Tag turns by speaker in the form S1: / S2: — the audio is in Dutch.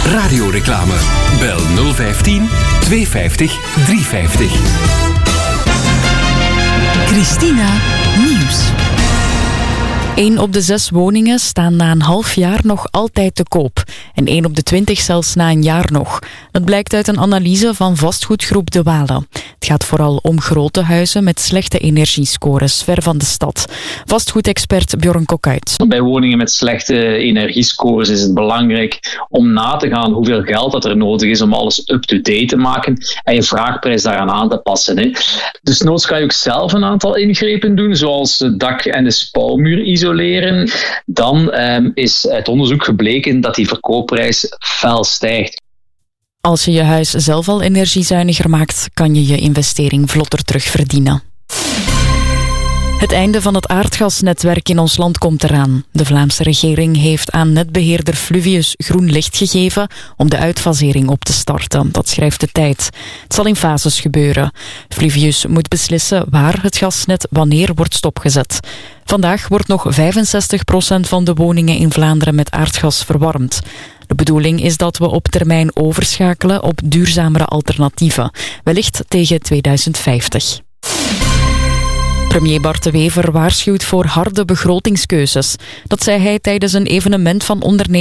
S1: Radioreclame. Bel 015 250 350.
S2: Christina Nieuws. 1 op de 6 woningen staan na een half jaar nog altijd te koop. En 1 op de 20 zelfs na een jaar nog. Dat blijkt uit een analyse van vastgoedgroep De Walen. Het gaat vooral om grote huizen met slechte energiescores, ver van de stad. Vastgoedexpert Bjorn Kokuit.
S3: Bij woningen met slechte energiescores is het belangrijk om na te gaan hoeveel geld dat er nodig is om alles up-to-date te maken en je vraagprijs daaraan aan te passen. Hè. Dus noods kan je ook zelf een aantal ingrepen doen, zoals het dak en de spouwmuur isoleren. Dan is uit onderzoek gebleken dat die verkoopprijs fel stijgt.
S2: Als je je huis zelf al energiezuiniger maakt, kan je je investering vlotter terugverdienen. Het einde van het aardgasnetwerk in ons land komt eraan. De Vlaamse regering heeft aan netbeheerder Fluvius groen licht gegeven om de uitfasering op te starten. Dat schrijft De Tijd. Het zal in fases gebeuren. Fluvius moet beslissen waar het gasnet wanneer wordt stopgezet. Vandaag wordt nog 65% van de woningen in Vlaanderen met aardgas verwarmd. De bedoeling is dat we op termijn overschakelen op duurzamere alternatieven. Wellicht tegen 2050. Premier Bart De Wever waarschuwt voor harde begrotingskeuzes. Dat zei hij tijdens een evenement van ondernemers